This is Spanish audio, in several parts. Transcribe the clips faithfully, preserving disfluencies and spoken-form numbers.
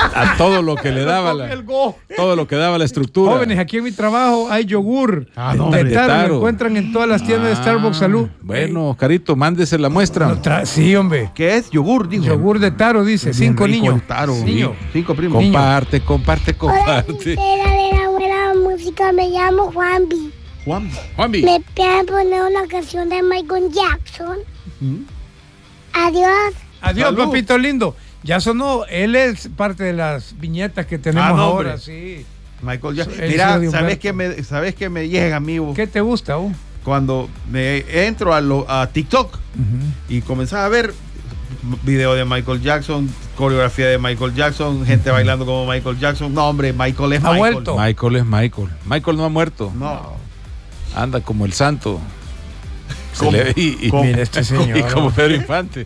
a todo lo que le daba la, todo lo que daba la estructura. Jóvenes, aquí en mi trabajo hay yogur ah, no, de de taro, taro. lo encuentran en todas las tiendas ah, de Starbucks Salud. Bueno, Oscarito, mándese la muestra. Tra- sí, hombre. ¿Qué es? Yogur, dijo. Yogur de taro, dice. Cinco niños. Taro. Sí. Cinco primos. Comparte, comparte, comparte. Hola, de la buena música, me llamo Juanvi. Juan. Juanvi. Me pueden poner una canción de Michael Jackson. ¿Mm? Adiós. Adiós, Salud. papito lindo. Ya sonó, él es parte de las viñetas que tenemos Ah, no, ahora, hombre. sí. Michael Jackson. El Mira, hijo de ¿sabes Humberto. qué me, sabes qué me llega, amigo? ¿Qué te gusta, uh? Cuando me entro a, lo, a TikTok Uh-huh. y comenzaba a ver video de Michael Jackson, coreografía de Michael Jackson, gente bailando como Michael Jackson. No, hombre, Michael es Ha Michael. vuelto. Michael es Michael. Michael no ha muerto. No. Anda como el santo. Se ¿Cómo? le ve y, y- ¿Cómo? Mira este señor. y como Pedro Infante.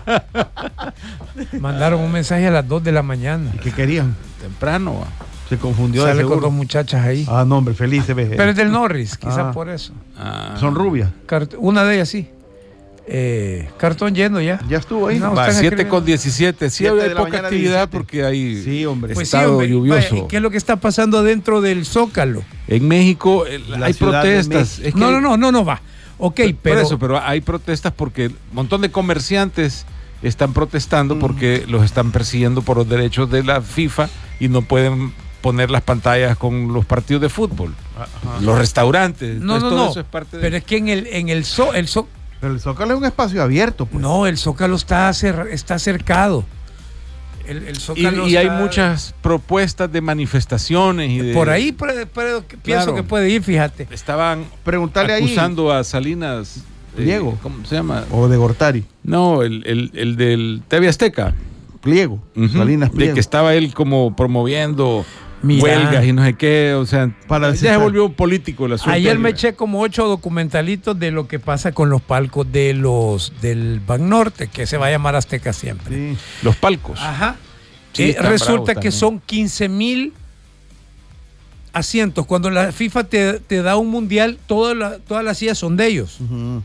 Mandaron un mensaje a las dos de la mañana. ¿Y qué querían? Temprano. va. Se confundió de Sale con seguro. dos muchachas ahí. Ah, no, hombre, feliz se ve. Pero es del Norris, quizás Ah. por eso. Ah. Son rubias. Cart- una de ellas sí. Eh, cartón lleno ya. Ya estuvo ahí. No, Va, están siete escribiendo. con diecisiete. Sí, Siete hay de la poca mañana, actividad diecisiete. porque hay Sí, hombre. Pues sí, estado hombre. lluvioso. Vaya, ¿y qué es lo que está pasando dentro del Zócalo? En México eh, La hay Ciudad de protestas. México. Es que No, hay- no, no, no, no va. Ok, Por pero... eso, pero hay protestas porque un montón de comerciantes están protestando Mm. porque los están persiguiendo por los derechos de la FIFA y no pueden poner las pantallas con los partidos de fútbol, Ajá. los restaurantes. No, Entonces, no, todo no. eso es parte de... Pero es que en el, en el, zo- el zo- Pero el Zócalo es un espacio abierto, pues. No, el Zócalo está, cer- está cercado. El, el y, Zócalo y hay está- muchas propuestas de manifestaciones y de... Por ahí puede- puede- pienso Claro. que puede ir, fíjate. Estaban Preguntarle ahí. acusando a Salinas... eh, Pliego. ¿Cómo se llama? O de Gortari. No, el, el, el del T V Azteca. Pliego. Ujú. Salinas De Pliego. que estaba él como promoviendo Mira. huelgas y no sé qué, o sea, Para ya se desestar. volvió político el asunto. Ayer me eché como ocho documentalitos de lo que pasa con los palcos de los del Banorte, que se va a llamar Azteca siempre. Sí. Los palcos. Ajá. Sí, Eh, están bravos resulta que también. son quince mil asientos. Cuando la FIFA te, te da un mundial, toda la- todas las sillas son de ellos. Ujú.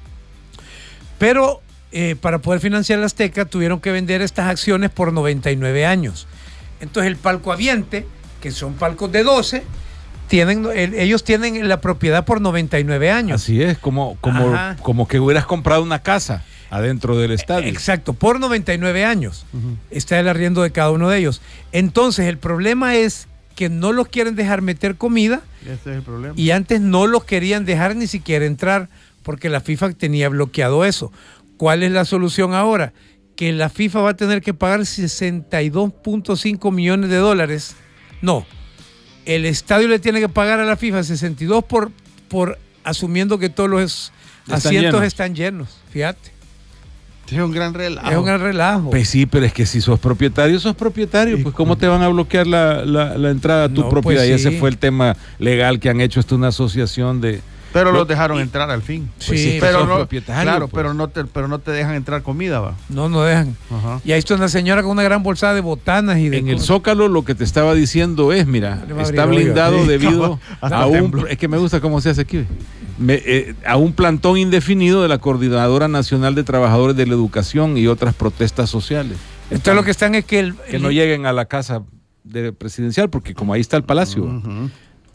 Pero eh, para poder financiar la Azteca tuvieron que vender estas acciones por noventa y nueve años. Entonces el palco Aviente, que son palcos de doce, tienen, el- ellos tienen la propiedad por noventa y nueve años. Así es, como, como, Ajá. como que hubieras comprado una casa adentro del estadio. Exacto, por noventa y nueve años. Ujú. Está el arriendo de cada uno de ellos. Entonces el problema es que no los quieren dejar meter comida Ese es el problema. y antes no los querían dejar ni siquiera entrar porque la FIFA tenía bloqueado eso. ¿Cuál es la solución ahora? Que la FIFA va a tener que pagar sesenta y dos punto cinco millones de dólares. No, el estadio le tiene que pagar a la FIFA sesenta y dos por, por asumiendo que todos los Están asientos llenos. están llenos. Fíjate, Es un gran relajo. es un gran relajo. Pues sí, pero es que si sos propietario, sos propietario. Pues ¿cómo te van a bloquear la, la- la entrada a tu No, propiedad? pues Y ese sí. fue el tema legal que han hecho. Esto es una asociación de... Pero Lo- los dejaron entrar al fin. Sí, sí, pero sos no, propietario, claro, pues. pero no te, pero no te dejan entrar comida, va. No, no dejan. Ajá. Y ahí está una señora con una gran bolsada de botanas y de En el cosas. Zócalo lo que te estaba diciendo es, mira, Le va a está abrir el blindado hoyo. Sí, debido cabal, hasta a un... tembló. Es que me gusta cómo se hace aquí. Me- eh, a un plantón indefinido de la Coordinadora Nacional de Trabajadores de la Educación y otras protestas sociales. Entonces lo que están es que el, Que no lleguen a la casa de presidencial, porque como ahí está el palacio, Ujú.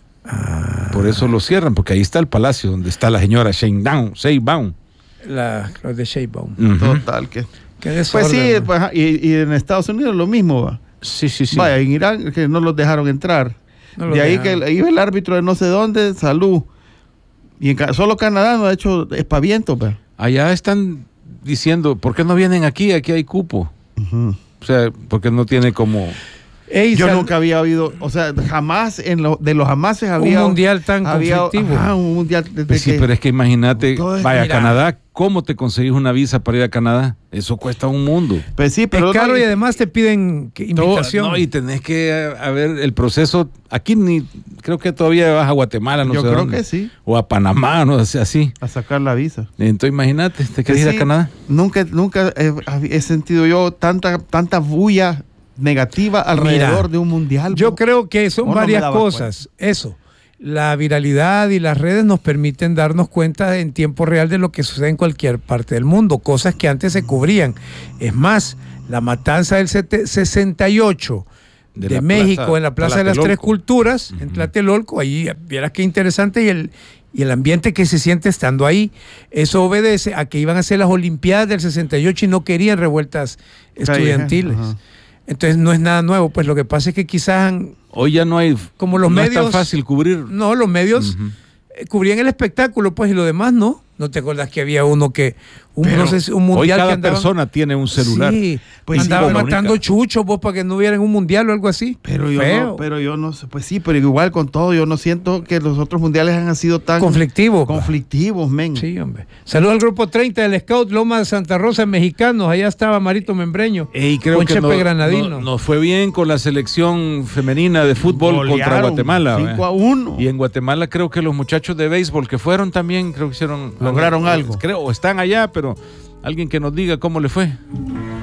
por eso lo cierran, porque ahí está el palacio donde está la señora Sheinbaum. Sheinbaum. la, los de Sheinbaum. Ujú. Total, que. Qué Pues desorden, sí, ¿no? pues, ajá, y, y en Estados Unidos lo mismo, va. Sí, sí, sí. Vaya, en Irán que no los dejaron entrar. No lo de ahí dejaron. que el- iba el árbitro de no sé dónde, salud. Y en Ca- solo Canadá no ha hecho espaviento, pues. Allá están diciendo, ¿por qué no vienen aquí? Aquí hay cupo. Ujú. O sea, porque no tiene como... Ey, Yo sal- nunca había oído, o sea, jamás en lo, de los jamases un había mundial tan había, conflictivo. ajá, un mundial desde Pues sí, que- pero es que imagínate, Todo es- vaya mira. a Canadá, ¿cómo te conseguís una visa para ir a Canadá? Eso cuesta un mundo. Pues sí, pero es caro no- y además te piden que- Todo- invitación. no, y tenés que eh, a ver el proceso. Aquí ni creo que todavía vas a Guatemala, no Yo sé creo dónde. que sí. O a Panamá, no sé, así. a sacar la visa. Entonces imagínate, te Pues querés ir sí, a Canadá. Nunca, nunca he, he sentido yo tanta, tanta bulla negativa alrededor Mira, de un mundial. Yo po. creo que son Vos no me varias dabas cosas. Eso. La viralidad y las redes nos permiten darnos cuenta en tiempo real de lo que sucede en cualquier parte del mundo, cosas que antes se cubrían. Es más, la matanza del sete- sesenta y ocho de, de la México, plaza, en la Plaza de las Tres Culturas, uh-huh. en Tlatelolco. Ahí vieras qué interesante y el, y el ambiente que se siente estando ahí. Eso obedece a que iban a ser las Olimpiadas del sesenta y ocho y no querían revueltas estudiantiles. Uh-huh. Entonces no es nada nuevo. Pues lo que pasa es que quizás... Hoy ya no hay... Como los no medios... es tan fácil cubrir. No, los medios uh-huh. cubrían el espectáculo, pues, y lo demás no. ¿No te acuerdas que había uno que... Un, no sé, un mundial hoy cada que andaba, persona tiene un celular. Sí, pues andaba sí, matando chuchos vos para que no hubieran un mundial o algo así. Pero yo, no, pero yo no sé, pues sí, pero igual con todo, yo no siento que los otros mundiales han sido tan... Conflictivos. Conflictivos, men. Sí, hombre. Saludos al grupo treinta del Scout Loma de Santa Rosa, mexicanos. Allá estaba Marito Membreño. Y creo con que Chepe no, Granadino. No, nos fue bien con la selección femenina de fútbol Golearon contra Guatemala. cinco a uno. Y en Guatemala creo que los muchachos de béisbol que fueron también, creo que hicieron... Lograron algo. Creo, o están allá, pero... Alguien que nos diga cómo le fue.